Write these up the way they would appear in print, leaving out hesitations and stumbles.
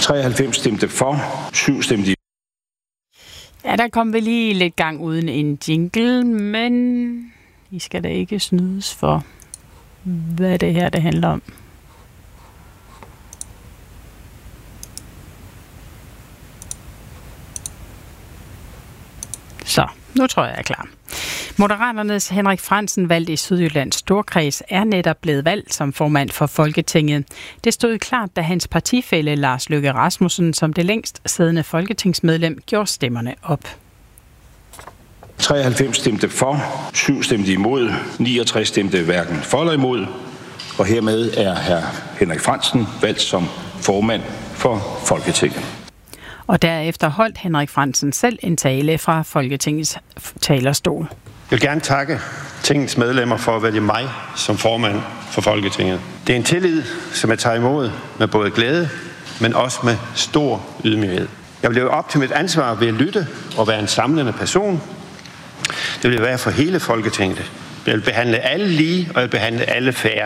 93 stemte for, 7 stemte. Ja, der kom vi lige lidt gang uden en jingle, men I skal da ikke snydes for, hvad det her det handler om. Så, nu tror jeg er klar. Moderaternes Henrik Frandsen, valgt i Sydjyllands Storkreds, er netop blevet valgt som formand for Folketinget. Det stod klart, da hans partifælle Lars Løkke Rasmussen, som det længst siddende folketingsmedlem, gjorde stemmerne op. 93 stemte for, 7 stemte imod, 69 stemte hverken for eller imod, og hermed er hr. Henrik Frandsen valgt som formand for Folketinget. Og derefter holdt Henrik Frandsen selv en tale fra Folketingets talerstol. Jeg vil gerne takke tingets medlemmer for at vælge mig som formand for Folketinget. Det er en tillid, som jeg tager imod med både glæde, men også med stor ydmyghed. Jeg vil leve op til mit ansvar ved at lytte og være en samlende person. Det vil være for hele Folketinget. Jeg vil behandle alle lige, og jeg vil behandle alle fair.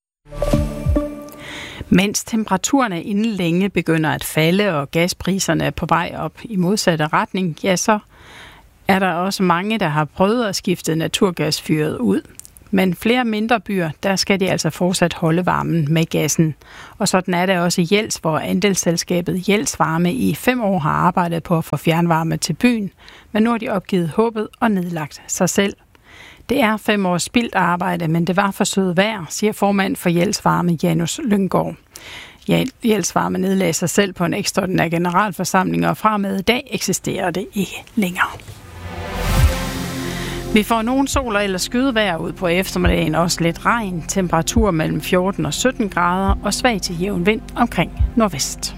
Mens temperaturerne inden længe begynder at falde, og gaspriserne er på vej op i modsatte retning, ja, så er der også mange, der har prøvet at skifte naturgasfyret ud. Men flere mindre byer, der skal de altså fortsat holde varmen med gassen. Og sådan er det også i Jels, hvor andelsselskabet Jels Varme i 5 år har arbejdet på at få fjernvarme til byen. Men nu har de opgivet håbet og nedlagt sig selv. Det er 5 års spildt arbejde, men det var for søde vejr, siger formand for Jels Varme, Janus Lynggaard. Jels Varme nedlagde sig selv på en ekstraordinær generalforsamling, og fra med i dag eksisterer det ikke længere. Vi får nogen sol eller skydevejr ud på eftermiddagen, også lidt regn, temperatur mellem 14 og 17 grader og svag til jævn vind omkring nordvest.